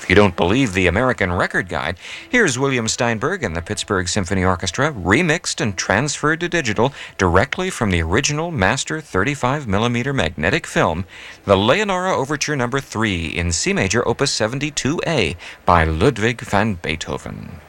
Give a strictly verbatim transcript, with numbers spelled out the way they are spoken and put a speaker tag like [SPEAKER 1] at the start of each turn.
[SPEAKER 1] If you don't believe the American Record Guide, here's William Steinberg and the Pittsburgh Symphony Orchestra remixed and transferred to digital directly from the original master thirty-five millimeter magnetic film, the Leonora Overture Number three in C major Opus seventy-two A by Ludwig van Beethoven.